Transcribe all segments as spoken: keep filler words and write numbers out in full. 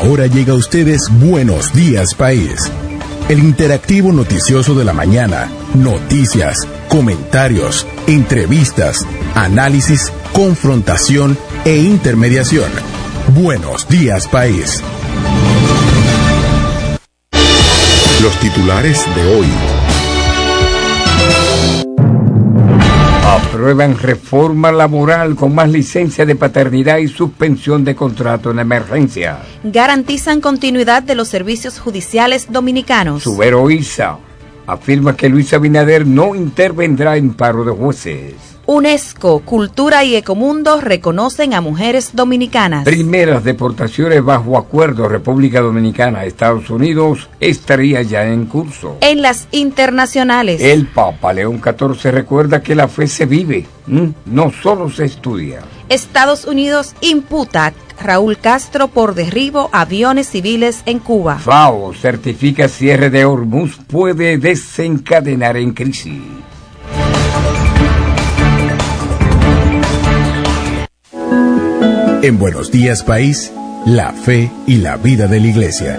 Ahora llega a ustedes Buenos Días País, el interactivo noticioso de la mañana, noticias, comentarios, entrevistas, análisis, confrontación e intermediación. Buenos Días País. Los titulares de hoy. Aprueban reforma laboral con más licencia de paternidad y suspensión de contrato en emergencia. Garantizan continuidad de los servicios judiciales dominicanos. Subero Isa afirma que Luis Abinader no intervendrá en paro de jueces. UNESCO, Cultura y Ecomundo reconocen a mujeres dominicanas. Primeras deportaciones bajo acuerdo República Dominicana, Estados Unidos, estaría ya en curso. En las internacionales. El Papa León catorce recuerda que la fe se vive, no solo se estudia. Estados Unidos imputa a Raúl Castro por derribo aviones civiles en Cuba. FAO certifica cierre de Hormuz puede desencadenar en crisis. En Buenos Días País, la fe y la vida de la Iglesia.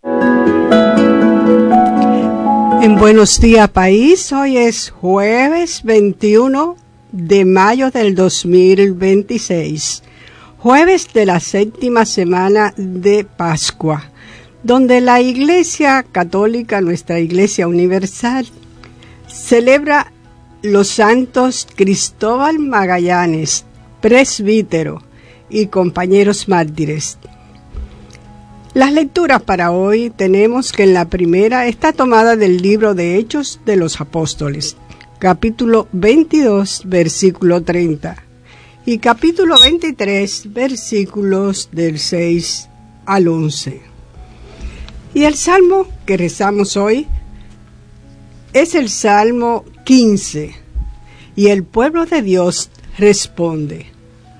En Buenos Días País, hoy es jueves veintiuno de mayo del dos mil veintiséis, jueves de la séptima semana de Pascua, donde la Iglesia Católica, nuestra Iglesia Universal, celebra los santos Cristóbal Magallanes, presbítero, y compañeros mártires. Las lecturas para hoy tenemos que en la primera está tomada del libro de Hechos de los Apóstoles, capítulo veintidós, versículo treinta, y capítulo veintitrés, versículos del seis al once. Y el salmo que rezamos hoy es el Salmo quince, y el pueblo de Dios responde: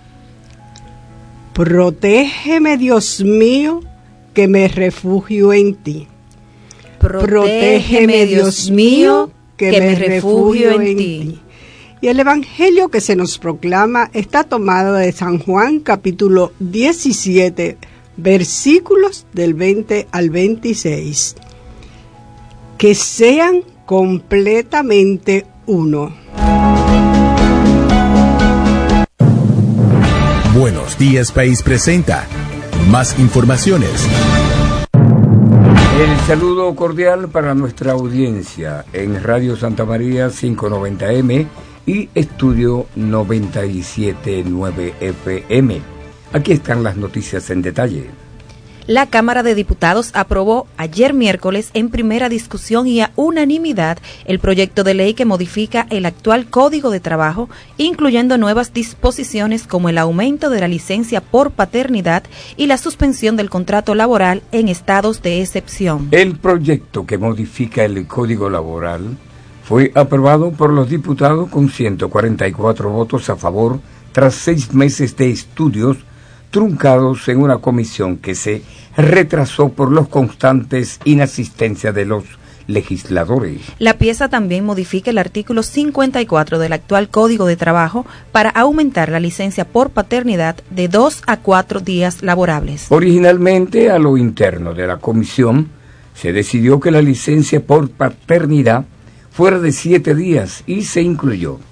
Protégeme, Dios mío, que me refugio en ti. Protégeme, Dios mío, que, que me refugio en, en ti. ti. Y el evangelio que se nos proclama está tomado de San Juan, capítulo diecisiete, versículos del veinte al veintiséis. Que sean completamente uno. Buenos Días País presenta más informaciones. El saludo cordial para nuestra audiencia en Radio Santa María quinientos noventa eme y Estudio noventa y siete punto nueve efe eme. Aquí están las noticias en detalle. La Cámara de Diputados aprobó ayer miércoles en primera discusión y a unanimidad el proyecto de ley que modifica el actual Código de Trabajo, incluyendo nuevas disposiciones como el aumento de la licencia por paternidad y la suspensión del contrato laboral en estados de excepción. El proyecto que modifica el Código Laboral fue aprobado por los diputados con ciento cuarenta y cuatro votos a favor tras seis meses de estudios truncados en una comisión que se retrasó por los constantes inasistencia de los legisladores. La pieza también modifica el artículo cincuenta y cuatro del actual Código de Trabajo para aumentar la licencia por paternidad de dos a cuatro días laborables. Originalmente, a lo interno de la comisión, se decidió que la licencia por paternidad fuera de siete días y se incluyó